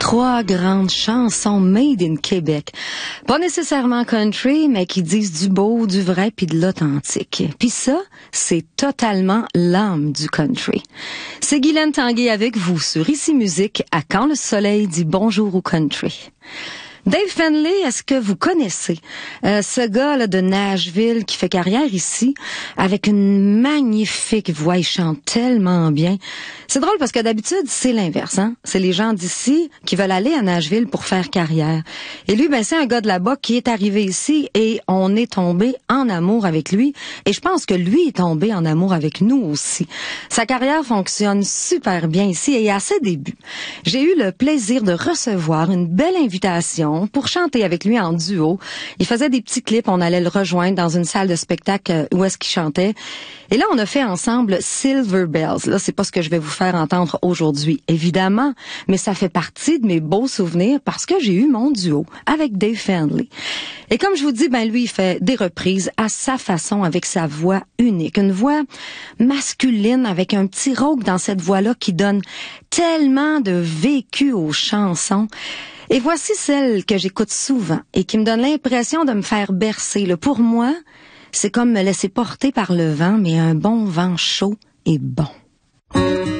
3 grandes chansons made in Québec. Pas nécessairement country, mais qui disent du beau, du vrai puis de l'authentique. Puis ça, c'est totalement l'âme du country. C'est Guylaine Tanguay avec vous sur Ici Musique à Quand le soleil dit bonjour au country. Dave Fenley, est-ce que vous connaissez ce gars là, de Nashville qui fait carrière ici avec une magnifique voix, il chante tellement bien. C'est drôle parce que d'habitude, c'est l'inverse, hein. C'est les gens d'ici qui veulent aller à Nashville pour faire carrière. Et lui, ben c'est un gars de là-bas qui est arrivé ici et on est tombé en amour avec lui. Et je pense que lui est tombé en amour avec nous aussi. Sa carrière fonctionne super bien ici et à ses débuts, j'ai eu le plaisir de recevoir une belle invitation pour chanter avec lui en duo. Il faisait des petits clips, on allait le rejoindre dans une salle de spectacle où est-ce qu'il chantait. Et là, on a fait ensemble Silver Bells. Là, c'est pas ce que je vais vous faire entendre aujourd'hui, évidemment, mais ça fait partie de mes beaux souvenirs parce que j'ai eu mon duo avec Dave Fenley. Et comme je vous dis, ben lui, il fait des reprises à sa façon avec sa voix unique. Une voix masculine avec un petit rauque dans cette voix-là qui donne tellement de vécu aux chansons. Et voici celle que j'écoute souvent et qui me donne l'impression de me faire bercer. Pour moi, c'est comme me laisser porter par le vent, mais un bon vent chaud et bon.